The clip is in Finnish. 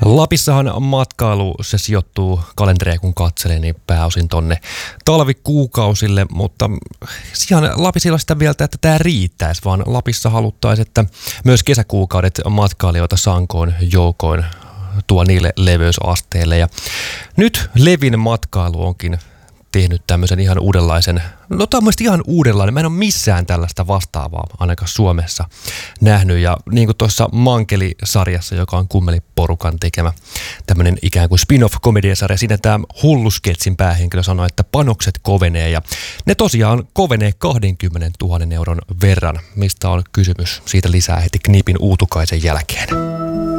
Lapissahan matkailu, se sijoittuu kalenteria kun katselee, niin pääosin tonne talvikuukausille, mutta ihan Lapisilla sitä vielä, että tämä riittäisi, vaan Lapissa haluttaisiin, että myös kesäkuukaudet matkailijoita sankoon joukoin tuo niille leveysasteille. Ja nyt Levin matkailu onkin tehnyt tämmöisen ihan uudenlaisen, no tämä on mielestäni ihan uudenlainen, mä en ole missään tällaista vastaavaa ainakaan Suomessa nähnyt, ja niin kuin tuossa Mankeli-sarjassa, joka on Kummeli-porukan tekemä tämmöinen ikään kuin spin-off-komediasarja, siinä tämä Hullusketsin päähenkilö sanoi, että panokset kovenee, ja ne tosiaan kovenee 20 000 euron verran, mistä on kysymys, siitä lisää heti Knipin Uutukaisen jälkeen.